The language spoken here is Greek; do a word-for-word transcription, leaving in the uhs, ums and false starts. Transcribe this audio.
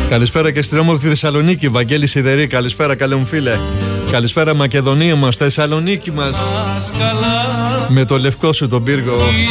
Καλησπέρα και στην όμορφη Θεσσαλονίκη, Βαγγέλη Σιδερή. Καλησπέρα, καλέ μου φίλε. Καλησπέρα, Μακεδονία μας, Θεσσαλονίκη μας. Με το λευκό σου τον πύργο.